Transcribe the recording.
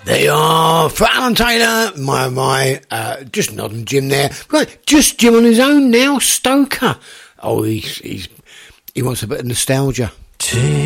They are for Alan Taylor, just nodding Jim there. Right, just Jim on his own now, Stoker. Oh, he wants a bit of nostalgia.